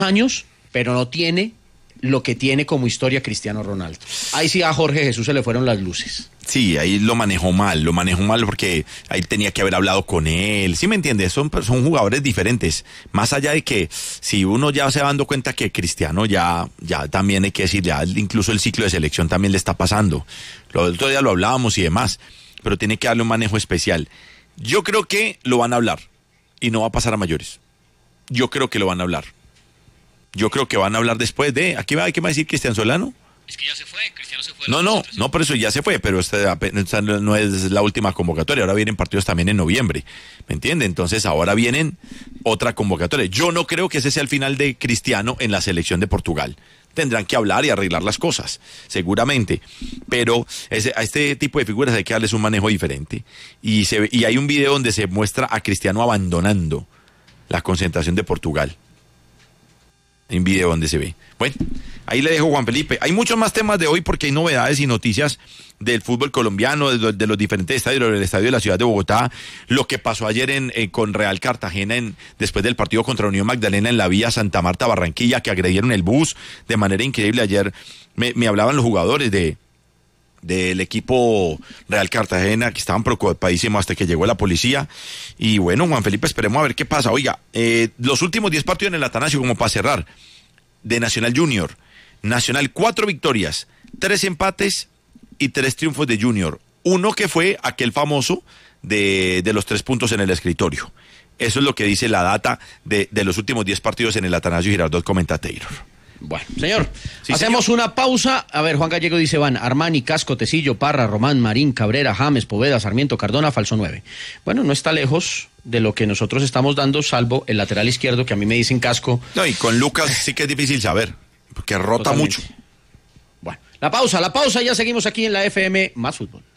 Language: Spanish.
años, pero no tiene lo que tiene como historia Cristiano Ronaldo. Ahí sí a Jorge Jesús se le fueron las luces. Sí, ahí lo manejó mal porque ahí tenía que haber hablado con él. ¿Sí me entiendes? Son jugadores diferentes. Más allá de que si uno ya se va dando cuenta que Cristiano ya también hay que decir, ya incluso el ciclo de selección también le está pasando. Lo otro día lo hablábamos y demás, pero tiene que darle un manejo especial. Yo creo que lo van a hablar y no va a pasar a mayores. Yo creo que lo van a hablar. Yo creo que van a hablar después de... ¿Qué va a decir Cristian Solano? Es que ya se fue, Cristiano se fue. No, por eso ya se fue, pero esta no es la última convocatoria. Ahora vienen partidos también en noviembre, ¿me entiende? Entonces ahora vienen otra convocatoria. Yo no creo que ese sea el final de Cristiano en la selección de Portugal. Tendrán que hablar y arreglar las cosas, seguramente. Pero a este tipo de figuras hay que darles un manejo diferente. Y hay un video donde se muestra a Cristiano abandonando la concentración de Portugal. Hay un video donde se ve. Bueno, ahí le dejo, Juan Felipe. Hay muchos más temas de hoy porque hay novedades y noticias del fútbol colombiano, de los diferentes estadios, del estadio de la ciudad de Bogotá, lo que pasó ayer con Real Cartagena después del partido contra Unión Magdalena en la vía Santa Marta Barranquilla, que agredieron el bus de manera increíble. Ayer me hablaban los jugadores del equipo Real Cartagena que estaban preocupadísimos hasta que llegó la policía. Y bueno, Juan Felipe, esperemos a ver qué pasa. Oiga, los últimos 10 partidos en el Atanasio, como para cerrar, de Nacional Junior. Nacional 4 victorias, 3 empates y 3 triunfos de Junior. Uno que fue aquel famoso de los 3 puntos en el escritorio. Eso es lo que dice la data de los últimos 10 partidos en el Atanasio Girardot, comenta Taylor. Bueno, señor, sí, hacemos una pausa. A ver, Juan Gallego dice: van Armani, Casco, Tecillo, Parra, Román, Marín, Cabrera, James, Poveda, Sarmiento, Cardona, falso 9. Bueno, no está lejos de lo que nosotros estamos dando, salvo el lateral izquierdo, que a mí me dicen Casco. No, y con Lucas sí que es difícil saber, porque rota Totalmente. mucho. Bueno, la pausa, ya seguimos aquí en la FM Más Fútbol.